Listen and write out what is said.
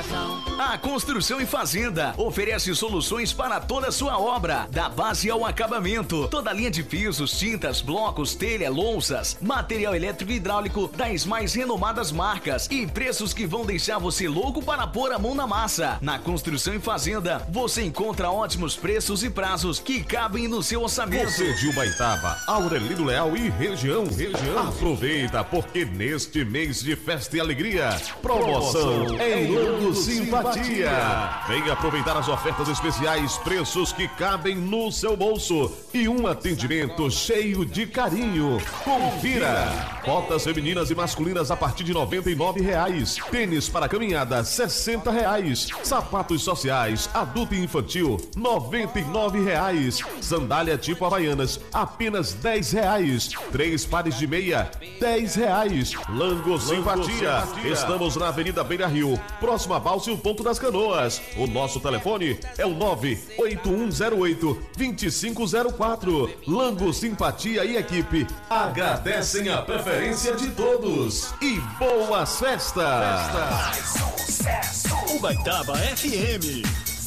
A Construção e Fazenda oferece soluções para toda a sua obra, da base ao acabamento. Toda a linha de pisos, tintas, blocos, telha, louças, material elétrico e hidráulico das mais renomadas marcas e preços que vão deixar você louco para pôr a mão na massa. Na Construção e Fazenda, você encontra ótimos preços e prazos que cabem no seu orçamento. Você de Ubaitaba, Aurelino Leal e região. Aproveita, porque neste mês de festa e alegria, promoção em Lango Simpatia. Venha aproveitar as ofertas especiais, preços que cabem no seu bolso e um atendimento cheio de carinho. Confira! Botas femininas e masculinas a partir de R$ 99,00. Tênis para caminhada, R$ 60,00. Sapatos sociais, adulto e infantil, R$ 99,00. Sandália tipo Havaianas, apenas R$ 10,00. 3 pares de meia, R$ 10,00. Lango Simpatia. Estamos na Avenida Beira Rio, próxima a Balsa e o Ponto das Canoas. O nosso telefone é o 98108-2504. Lango Simpatia e equipe agradecem a preferência de todos e boas festas. Ubaitaba FM.